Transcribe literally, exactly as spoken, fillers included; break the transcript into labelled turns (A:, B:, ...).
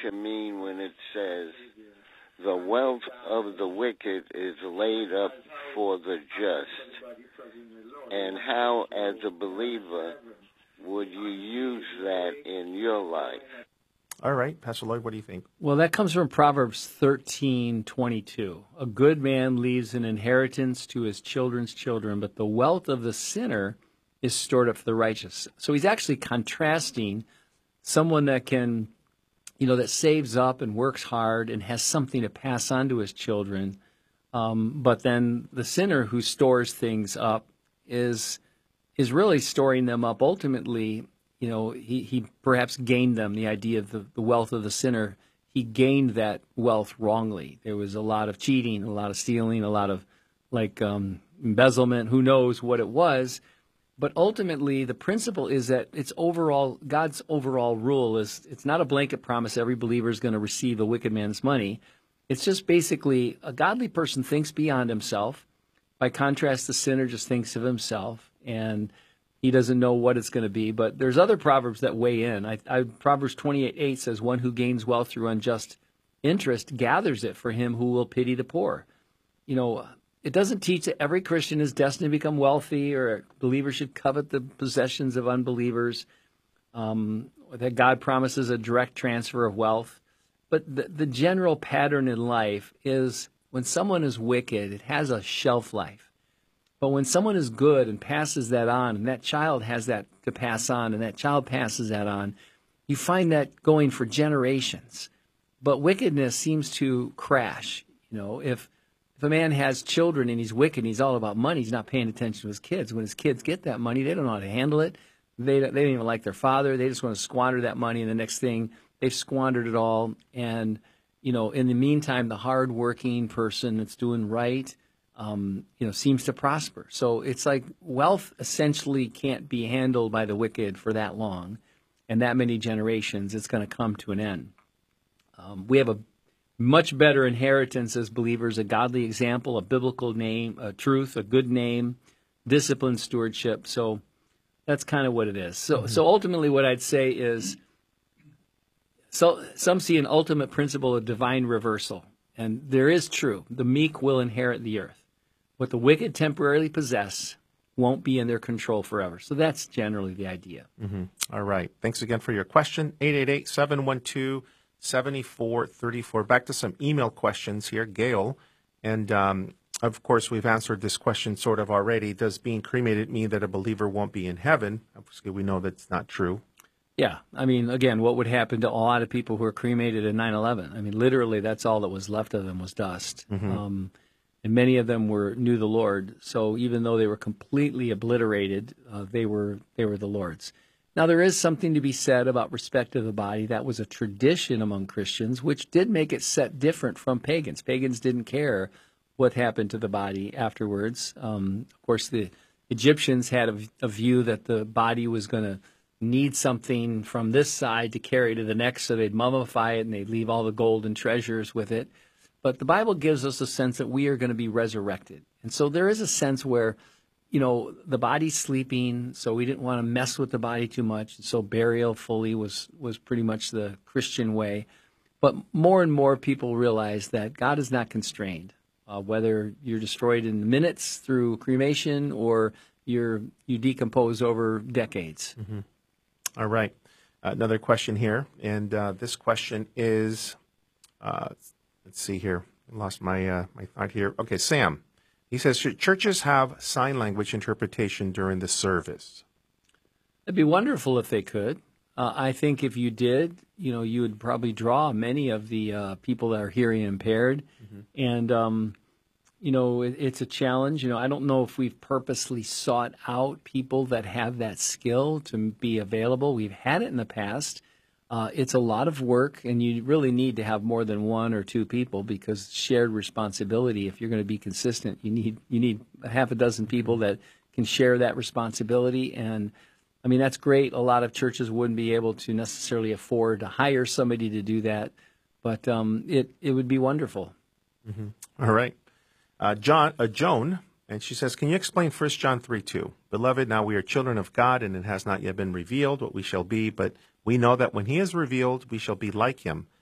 A: scripture mean when it says, the wealth of the wicked is laid up for the just? And how, as a believer, would you use that in your life?
B: All right, Pastor Lloyd, what do you think?
C: Well, that comes from Proverbs thirteen twenty-two. A good man leaves an inheritance to his children's children, but the wealth of the sinner is stored up for the righteous. So he's actually contrasting someone that can, you know, that saves up and works hard and has something to pass on to his children. Um, but then the sinner who stores things up is is really storing them up. Ultimately, you know, he, he perhaps gained them, the idea of the, the wealth of the sinner. He gained that wealth wrongly. There was a lot of cheating, a lot of stealing, a lot of, like, um, embezzlement. Who knows what it was. But ultimately, the principle is that it's overall, God's overall rule is it's not a blanket promise every believer is going to receive a wicked man's money. It's just basically a godly person thinks beyond himself. By contrast, the sinner just thinks of himself, and he doesn't know what it's going to be. But there's other proverbs that weigh in. I, I, Proverbs twenty-eight eight says, one who gains wealth through unjust interest gathers it for him who will pity the poor. You know, it doesn't teach that every Christian is destined to become wealthy or believers should covet the possessions of unbelievers, um, that God promises a direct transfer of wealth. But the, the general pattern in life is when someone is wicked, it has a shelf life. But when someone is good and passes that on, and that child has that to pass on, and that child passes that on, you find that going for generations. But wickedness seems to crash. You know, if if a man has children and he's wicked and he's all about money, he's not paying attention to his kids. When his kids get that money, they don't know how to handle it. They don't, they don't even like their father. They just want to squander that money, and the next thing, they've squandered it all. And, you know, in the meantime, the hardworking person that's doing right, um, you know, seems to prosper. So it's like wealth essentially can't be handled by the wicked for that long. And that many generations, it's going to come to an end. Um, we have a much better inheritance as believers, a godly example, a biblical name, a truth, a good name, disciplined stewardship. So that's kind of what it is. So, mm-hmm. so ultimately what I'd say is, so some see an ultimate principle of divine reversal. And there is true. The meek will inherit the earth. What the wicked temporarily possess won't be in their control forever. So that's generally the idea.
B: Mm-hmm. All right. Thanks again for your question. eight eight eight, seven one two, seven four three four. Back to some email questions here. Gail, and um, of course, we've answered this question sort of already. Does being cremated mean that a believer won't be in heaven? Obviously, we know that's not true.
C: Yeah. I mean, again, what would happen to a lot of people who were cremated in nine eleven? I mean, literally, that's all that was left of them was dust. Mm-hmm. Um, and many of them were knew the Lord. So even though they were completely obliterated, uh, they were they were the Lord's. Now, there is something to be said about respect of the body. That was a tradition among Christians, which did make it set different from pagans. Pagans didn't care what happened to the body afterwards. Um, of course, the Egyptians had a, a view that the body was going to need something from this side to carry to the next, so they'd mummify it and they'd leave all the gold and treasures with it. But the Bible gives us a sense that we are going to be resurrected. And so there is a sense where, you know, the body's sleeping, so we didn't want to mess with the body too much. And so burial fully was, was pretty much the Christian way. But more and more people realize that God is not constrained, uh, whether you're destroyed in minutes through cremation or you're you decompose over decades.
B: Mm-hmm. All right. Uh, another question here, and uh, this question is, uh, let's see here. I lost my uh, my thought here. Okay, Sam. He says, should churches have sign language interpretation during the service?
C: It'd be wonderful if they could. Uh, I think if you did, you know, you would probably draw many of the uh, people that are hearing impaired. Mm-hmm. And, um, you know, it, it's a challenge. You know, I don't know if we've purposely sought out people that have that skill to be available. We've had it in the past. Uh, it's a lot of work, and you really need to have more than one or two people because shared responsibility. If you're going to be consistent, you need you need a half a dozen people that can share that responsibility. And I mean, that's great. A lot of churches wouldn't be able to necessarily afford to hire somebody to do that, but um, it it would be wonderful.
B: Mm-hmm. All right, uh, John, uh, Joan, and she says, "Can you explain First John three two? Beloved, now we are children of God, and it has not yet been revealed what we shall be, but we know that when he is revealed, we shall be like him,